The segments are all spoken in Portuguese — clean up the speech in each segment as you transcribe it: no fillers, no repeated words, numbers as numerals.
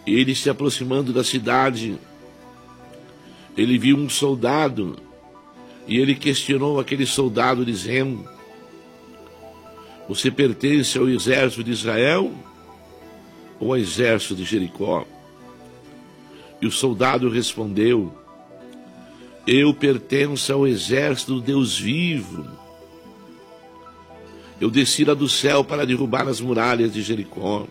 Ele se aproximando da cidade, ele viu um soldado e ele questionou aquele soldado dizendo: você pertence ao exército de Israel ou ao exército de Jericó? E o soldado respondeu: eu pertenço ao exército do Deus vivo. Eu desci lá do céu para derrubar as muralhas de Jericó.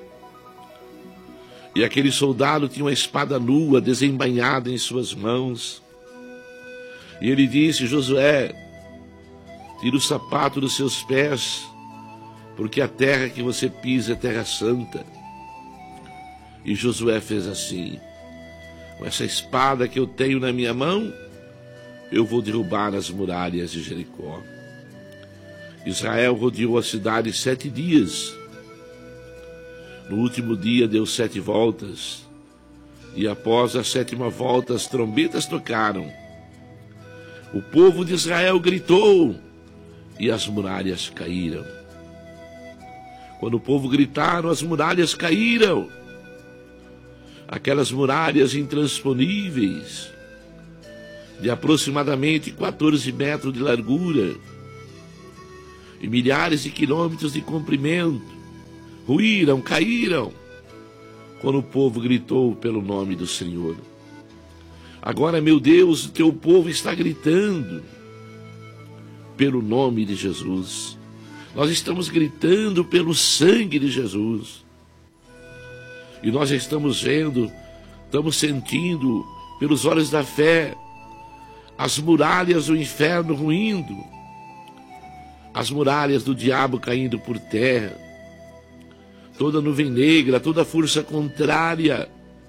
E aquele soldado tinha uma espada nua, desembainhada em suas mãos. E ele disse: Josué, tira o sapato dos seus pés, porque a terra que você pisa é terra santa. E Josué fez assim: com essa espada que eu tenho na minha mão, eu vou derrubar as muralhas de Jericó. Israel rodeou a cidade 7 dias. No último dia deu 7 voltas, e após a 7ª volta as trombetas tocaram. O povo de Israel gritou, e as muralhas caíram. Quando o povo gritaram, as muralhas caíram. Aquelas muralhas intransponíveis, de aproximadamente 14 metros de largura e milhares de quilômetros de comprimento, ruíram, caíram, quando o povo gritou pelo nome do Senhor. Agora, meu Deus, o teu povo está gritando pelo nome de Jesus. Nós estamos gritando pelo sangue de Jesus. E nós estamos vendo, estamos sentindo, pelos olhos da fé, as muralhas do inferno ruindo, as muralhas do diabo caindo por terra, toda nuvem negra, toda força contrária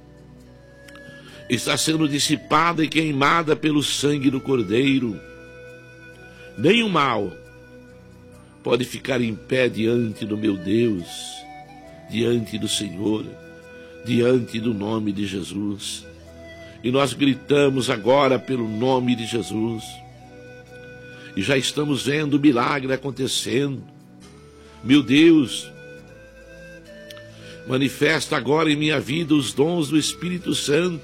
está sendo dissipada e queimada pelo sangue do Cordeiro. Nem o mal pode ficar em pé diante do meu Deus, diante do Senhor, diante do nome de Jesus. E nós gritamos agora pelo nome de Jesus. E já estamos vendo o milagre acontecendo. Meu Deus, manifesta agora em minha vida os dons do Espírito Santo,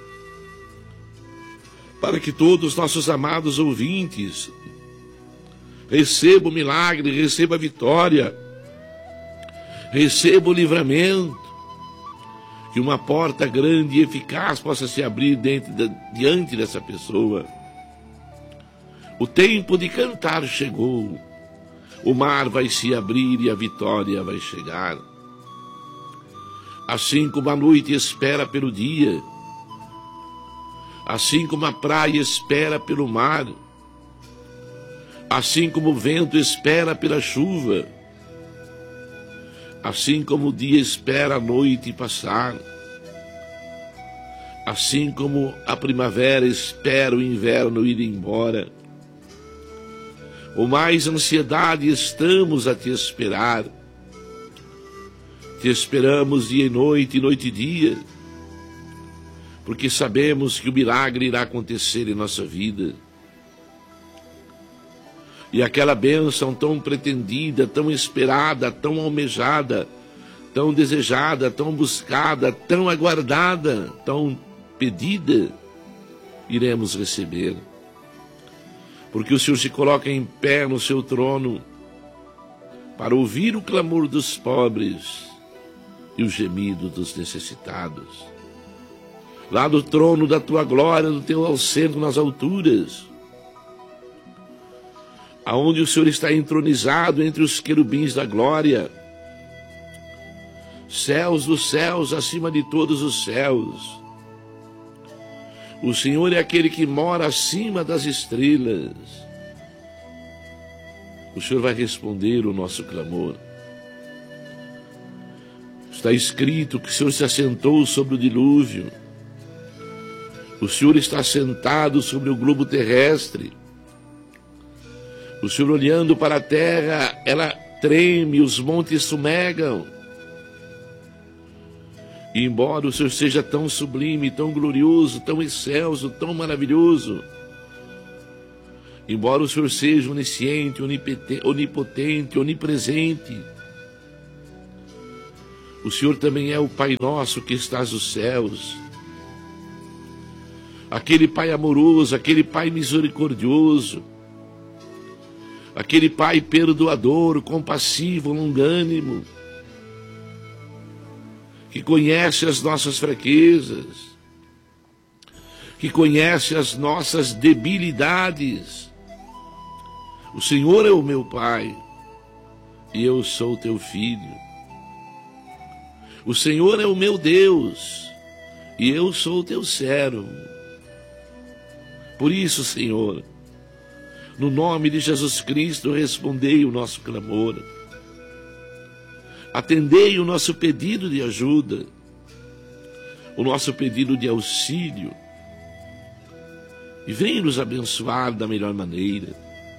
para que todos os nossos amados ouvintes recebam o milagre, recebam a vitória, recebam o livramento, que uma porta grande e eficaz possa se abrir diante dessa pessoa. O tempo de cantar chegou, o mar vai se abrir e a vitória vai chegar. Assim como a noite espera pelo dia, assim como a praia espera pelo mar, assim como o vento espera pela chuva, assim como o dia espera a noite passar, assim como a primavera espera o inverno ir embora, com mais ansiedade estamos a te esperar. Te esperamos dia e noite e dia, porque sabemos que o milagre irá acontecer em nossa vida. E aquela bênção tão pretendida, tão esperada, tão almejada, tão desejada, tão buscada, tão aguardada, tão pedida, iremos receber. Porque o Senhor se coloca em pé no seu trono para ouvir o clamor dos pobres e o gemido dos necessitados. Lá do trono da tua glória, do teu assento nas alturas, aonde o Senhor está entronizado entre os querubins da glória, céus dos céus acima de todos os céus. O Senhor é aquele que mora acima das estrelas. O Senhor vai responder o nosso clamor. Está escrito que o Senhor se assentou sobre o dilúvio. O Senhor está sentado sobre o globo terrestre. O Senhor, olhando para a terra, ela treme, os montes sumegam. E embora o Senhor seja tão sublime, tão glorioso, tão excelso, tão maravilhoso, embora o Senhor seja onisciente, onipotente, onipresente, O Senhor também é o Pai nosso que estás nos céus. Aquele Pai amoroso, aquele Pai misericordioso, aquele Pai perdoador, compassivo, longânimo, que conhece as nossas fraquezas, que conhece as nossas debilidades. O Senhor é o meu Pai e eu sou teu filho. O Senhor é o meu Deus e eu sou teu servo. Por isso, Senhor, no nome de Jesus Cristo, respondei o nosso clamor. Atendei o nosso pedido de ajuda, o nosso pedido de auxílio, e vem nos abençoar da melhor maneira.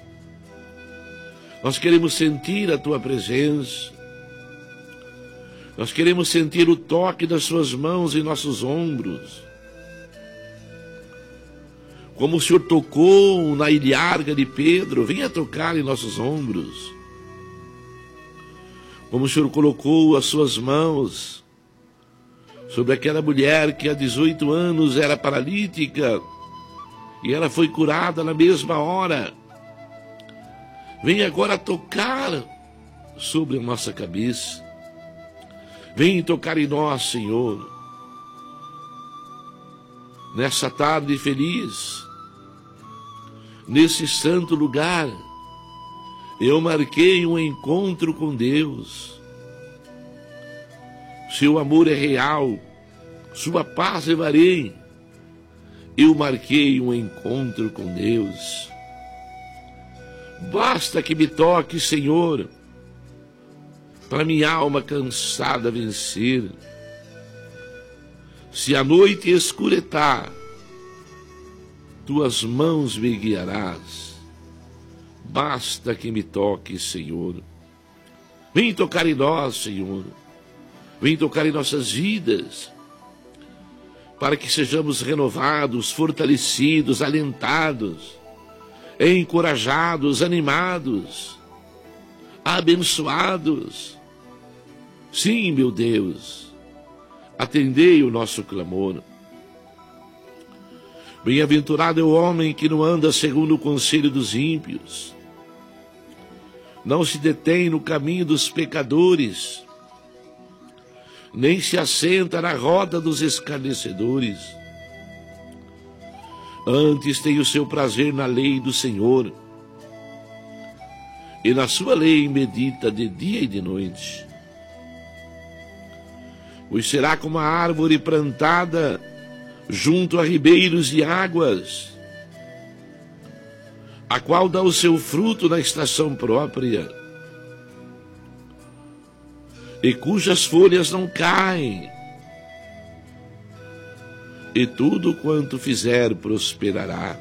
Nós queremos sentir a tua presença, nós queremos sentir o toque das suas mãos em nossos ombros, como o Senhor tocou na ilharga de Pedro, venha tocar em nossos ombros. Como o Senhor colocou as suas mãos sobre aquela mulher que há 18 anos era paralítica e ela foi curada na mesma hora. Venha agora tocar sobre a nossa cabeça. Venha tocar em nós, Senhor. Nessa tarde feliz, nesse santo lugar, eu marquei um encontro com Deus. Seu amor é real, sua paz levarei. Eu marquei um encontro com Deus. Basta que me toque, Senhor, para minha alma cansada vencer. Se a noite escuretar, tuas mãos me guiarás. Basta que me toque, Senhor. Vem tocar em nós, Senhor. Vem tocar em nossas vidas, para que sejamos renovados, fortalecidos, alentados, encorajados, animados, abençoados. Sim, meu Deus, atendei o nosso clamor. Bem-aventurado é o homem que não anda segundo o conselho dos ímpios, não se detém no caminho dos pecadores, nem se assenta na roda dos escarnecedores. Antes tem o seu prazer na lei do Senhor, e na sua lei medita de dia e de noite. Pois será como a árvore plantada junto a ribeiros de águas, a qual dá o seu fruto na estação própria, e cujas folhas não caem, e tudo quanto fizer prosperará.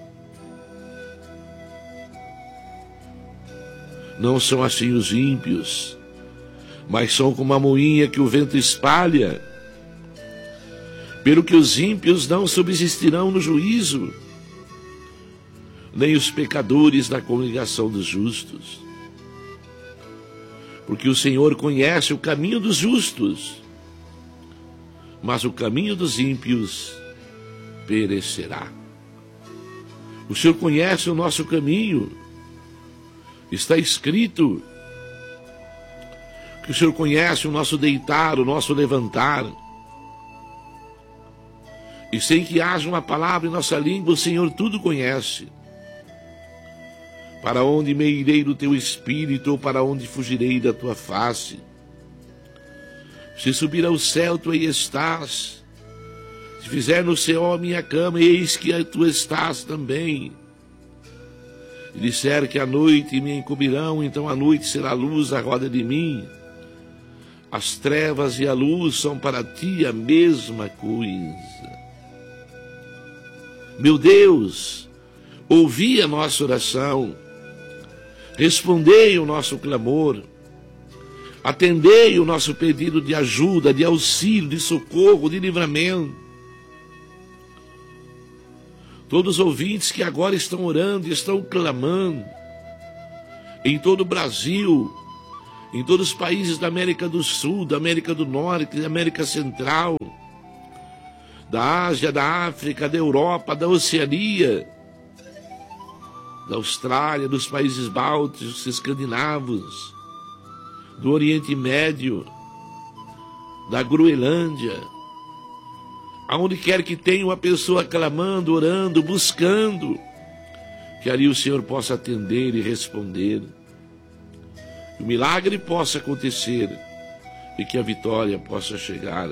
Não são assim os ímpios, mas são como a moinha que o vento espalha. Pelo que os ímpios não subsistirão no juízo, nem os pecadores na congregação dos justos. Porque o Senhor conhece o caminho dos justos, mas o caminho dos ímpios perecerá. O Senhor conhece o nosso caminho. Está escrito que o Senhor conhece o nosso deitar, o nosso levantar. E sem que haja uma palavra em nossa língua, o Senhor tudo conhece. Para onde me irei do teu espírito, ou para onde fugirei da tua face? Se subir ao céu, tu aí estás. Se fizer no céu a minha cama, eis que tu estás também. E disser que a noite me encobrirão, então a noite será a luz à roda de mim. As trevas e a luz são para ti a mesma coisa. Meu Deus, ouvi a nossa oração, respondei o nosso clamor, atendei o nosso pedido de ajuda, de auxílio, de socorro, de livramento. Todos os ouvintes que agora estão orando e estão clamando, em todo o Brasil, em todos os países da América do Sul, da América do Norte, da América Central, da Ásia, da África, da Europa, da Oceania, da Austrália, dos países bálticos, escandinavos, do Oriente Médio, da Groenlândia, aonde quer que tenha uma pessoa clamando, orando, buscando, que ali o Senhor possa atender e responder, que o milagre possa acontecer e que a vitória possa chegar.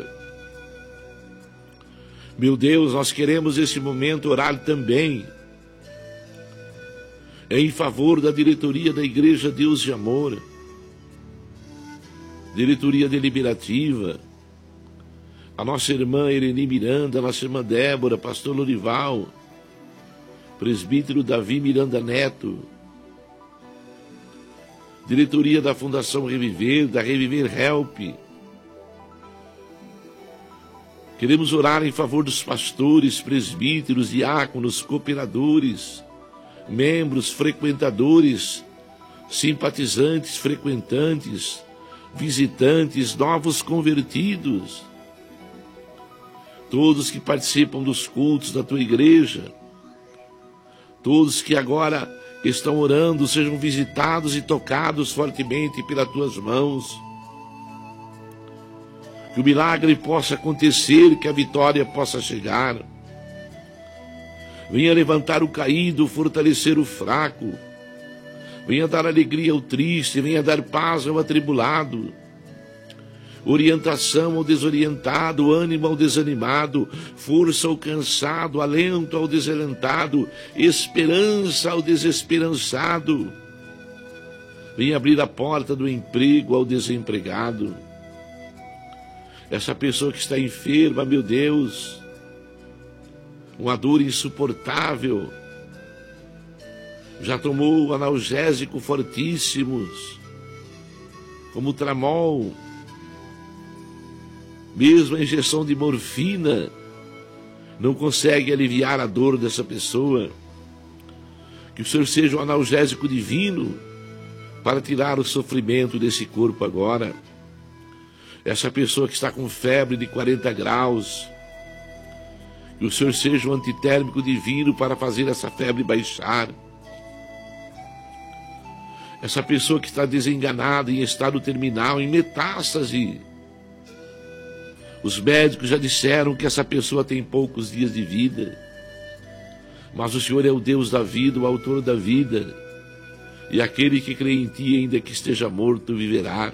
Meu Deus, nós queremos nesse momento orar também em favor da diretoria da Igreja Deus de Amor, diretoria deliberativa, a nossa irmã Irene Miranda, a nossa irmã Débora, pastor Lorival, presbítero Davi Miranda Neto, diretoria da Fundação Reviver, da Reviver Help. Queremos orar em favor dos pastores, presbíteros, diáconos, cooperadores, membros, frequentadores, simpatizantes, frequentantes, visitantes, novos convertidos, todos que participam dos cultos da tua igreja, todos que agora estão orando, sejam visitados e tocados fortemente pelas tuas mãos, que o milagre possa acontecer, que a vitória possa chegar. Venha levantar o caído, fortalecer o fraco, venha dar alegria ao triste, venha dar paz ao atribulado, orientação ao desorientado, ânimo ao desanimado, força ao cansado, alento ao desalentado, esperança ao desesperançado. Venha abrir a porta do emprego ao desempregado. Essa pessoa que está enferma, meu Deus, uma dor insuportável, já tomou analgésico fortíssimos, como tramol, mesmo a injeção de morfina não consegue aliviar a dor dessa pessoa. Que o Senhor seja um analgésico divino para tirar o sofrimento desse corpo agora. Essa pessoa que está com febre de 40 graus, que o Senhor seja um antitérmico divino para fazer essa febre baixar. Essa pessoa que está desenganada, em estado terminal, em metástase. Os médicos já disseram que essa pessoa tem poucos dias de vida. Mas o Senhor é o Deus da vida, o autor da vida. E aquele que crê em ti, ainda que esteja morto, viverá.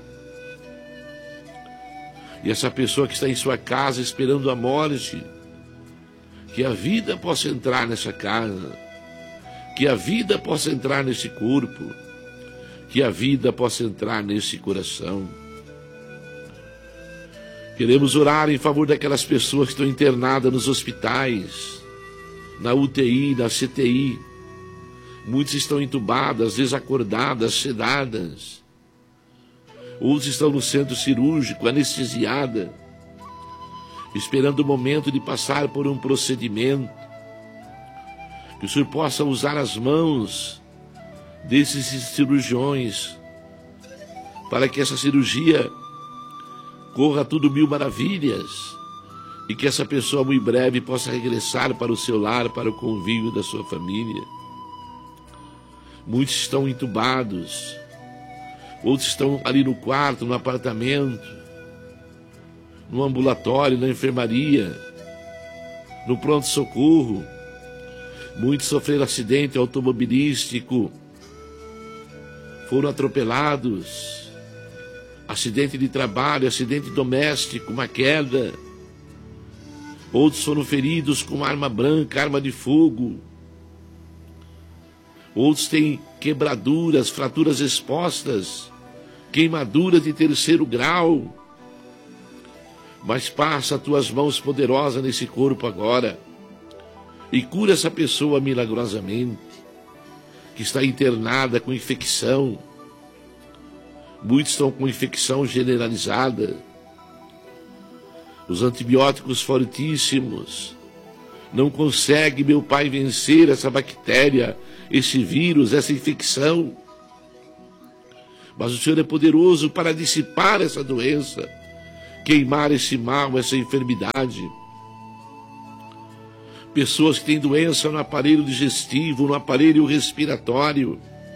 E essa pessoa que está em sua casa esperando a morte, que a vida possa entrar nessa casa, que a vida possa entrar nesse corpo, que a vida possa entrar nesse coração. Queremos orar em favor daquelas pessoas que estão internadas nos hospitais, na UTI, na CTI. Muitos estão entubadas, desacordadas, sedadas. Outros estão no centro cirúrgico, anestesiada, esperando o momento de passar por um procedimento. Que o Senhor possa usar as mãos desses cirurgiões para que essa cirurgia corra tudo 1000 maravilhas e que essa pessoa muito breve possa regressar para o seu lar, para o convívio da sua família. Muitos estão entubados, outros estão ali no quarto, no apartamento, no ambulatório, na enfermaria, no pronto-socorro. Muitos sofreram acidente automobilístico, foram atropelados, acidente de trabalho, acidente doméstico, uma queda. Outros foram feridos com arma branca, arma de fogo. Outros têm quebraduras, fraturas expostas, queimaduras de 3º grau. Mas passa as tuas mãos poderosas nesse corpo agora e cura essa pessoa milagrosamente, que está internada com infecção. Muitos estão com infecção generalizada. Os antibióticos fortíssimos não conseguem, meu Pai, vencer essa bactéria, esse vírus, essa infecção. mas o Senhor é poderoso para dissipar essa doença, queimar esse mal, essa enfermidade. Pessoas que têm doença no aparelho digestivo, no aparelho respiratório,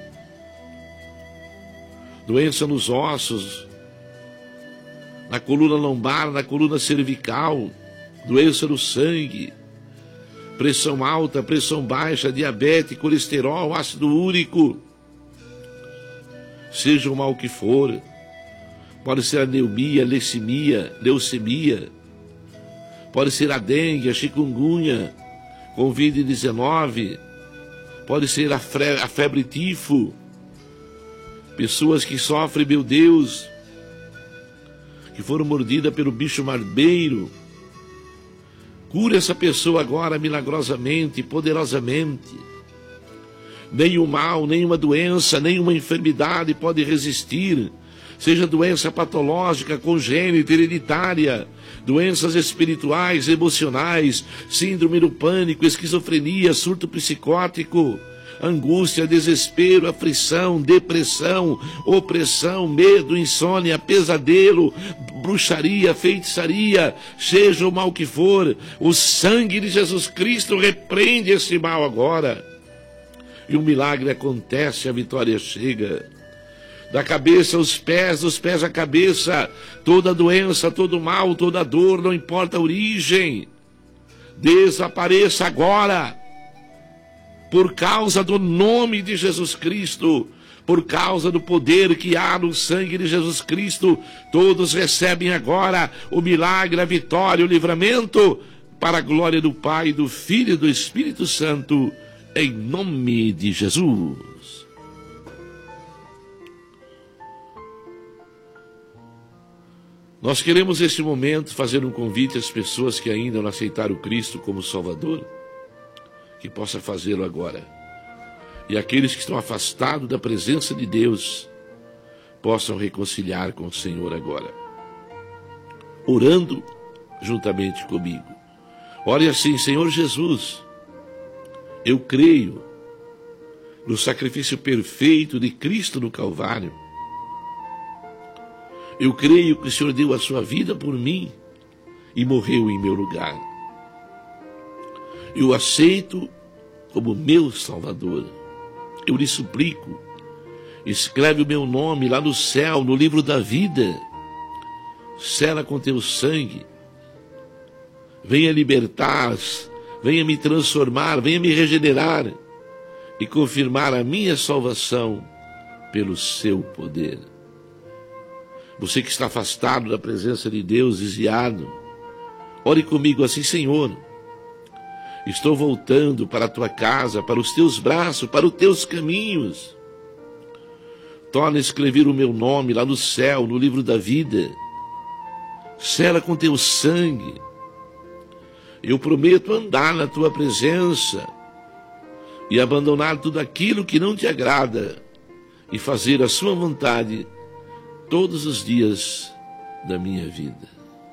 doença nos ossos, na coluna lombar, na coluna cervical, doença no sangue, pressão alta, pressão baixa, diabetes, colesterol, ácido úrico, seja o mal que for, pode ser anemia, leucemia, pode ser a dengue, a chikungunya, Covid-19, pode ser a febre tifo, pessoas que sofrem, meu Deus, que foram mordidas pelo bicho marbeiro. Cura essa pessoa agora milagrosamente, poderosamente. Nenhum mal, nenhuma doença, nenhuma enfermidade pode resistir. Seja doença patológica, congênita, hereditária, doenças espirituais, emocionais, síndrome do pânico, esquizofrenia, surto psicótico, angústia, desespero, aflição, depressão, opressão, medo, insônia, pesadelo, bruxaria, feitiçaria, seja o mal que for, o sangue de Jesus Cristo repreende esse mal agora. E um milagre acontece, a vitória chega. Da cabeça aos pés, dos pés à cabeça, toda doença, todo mal, toda dor, não importa a origem, desapareça agora. Por causa do nome de Jesus Cristo, por causa do poder que há no sangue de Jesus Cristo, todos recebem agora o milagre, a vitória, o livramento, para a glória do Pai, do Filho e do Espírito Santo, em nome de Jesus. Nós queremos neste momento fazer um convite às pessoas que ainda não aceitaram Cristo como Salvador, que possa fazê-lo agora. E aqueles que estão afastados da presença de Deus possam reconciliar com o Senhor agora, orando juntamente comigo. Ore assim: Senhor Jesus, eu creio no sacrifício perfeito de Cristo no Calvário. Eu creio que o Senhor deu a sua vida por mim e morreu em meu lugar. Eu aceito como meu Salvador. Eu lhe suplico, escreve o meu nome lá no céu, no livro da vida. Sela com teu sangue. Venha libertar, venha me transformar, venha me regenerar e confirmar a minha salvação pelo seu poder. Você que está afastado da presença de Deus, desviado, ore comigo assim: Senhor, estou voltando para a tua casa, para os teus braços, para os teus caminhos. Torna a escrever o meu nome lá no céu, no livro da vida. Sela com teu sangue. Eu prometo andar na tua presença e abandonar tudo aquilo que não te agrada e fazer a sua vontade todos os dias da minha vida.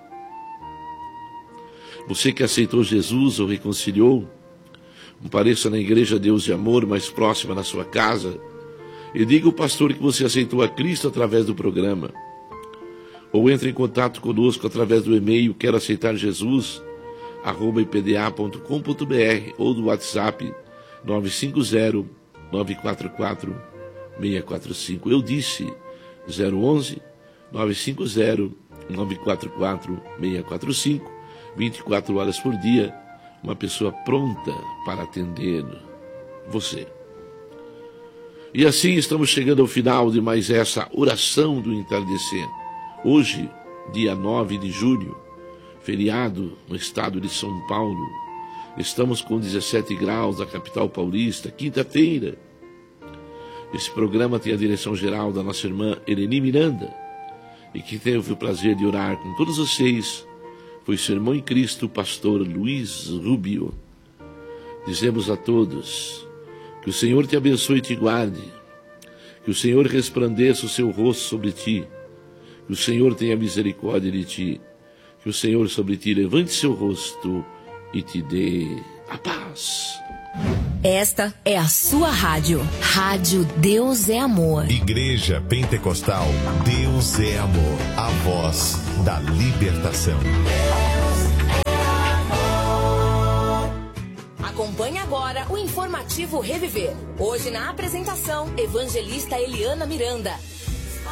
Você que aceitou Jesus ou reconciliou, compareça na Igreja Deus de Amor mais próxima na sua casa e diga ao pastor que você aceitou a Cristo através do programa. Ou entre em contato conosco através do e-mail quero aceitar Jesus @ipda.com.br ou do WhatsApp 950-944-645. Eu disse 011 950 944 645, 24 horas por dia, uma pessoa pronta para atender você. E assim estamos chegando ao final de mais essa oração do entardecer. Hoje, dia 9 de julho, feriado no estado de São Paulo, estamos com 17 graus na capital paulista, quinta-feira. Esse programa tem a direção geral da nossa irmã Eleni Miranda, e que teve o prazer de orar com todos vocês foi seu irmão em Cristo, o pastor Luiz Rubio. Dizemos a todos que o Senhor te abençoe e te guarde, que o Senhor resplandeça o seu rosto sobre ti, que o Senhor tenha misericórdia de ti, que o Senhor sobre ti levante seu rosto e te dê a paz. Esta é a sua rádio. Rádio Deus é Amor. Igreja Pentecostal Deus é Amor. A voz da libertação. Acompanhe agora o informativo Reviver. Hoje na apresentação, evangelista Eliana Miranda.